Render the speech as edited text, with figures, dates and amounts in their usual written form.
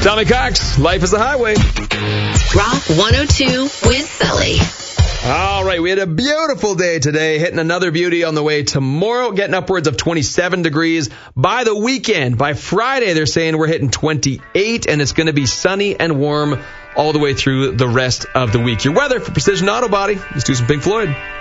Tommy Cox, Life is a Highway. Rock 102 with Sully. All right, we had a beautiful day today, hitting another beauty on the way tomorrow, getting upwards of 27 degrees. By the weekend, by Friday, they're saying we're hitting 28, and it's going to be sunny and warm all the way through the rest of the week. Your weather for Precision Auto Body. Let's do some Pink Floyd.